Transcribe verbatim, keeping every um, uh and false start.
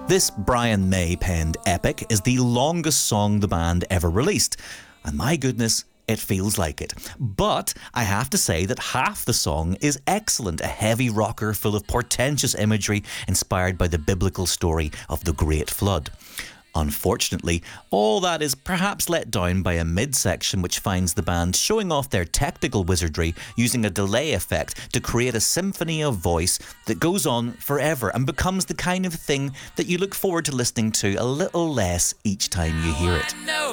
This Brian May penned epic is the longest song the band ever released, and my goodness, it feels like it. But I have to say that half the song is excellent, a heavy rocker full of portentous imagery inspired by the biblical story of the Great Flood. Unfortunately, all that is perhaps let down by a midsection which finds the band showing off their technical wizardry using a delay effect to create a symphony of voice that goes on forever and becomes the kind of thing that you look forward to listening to a little less each time you hear it.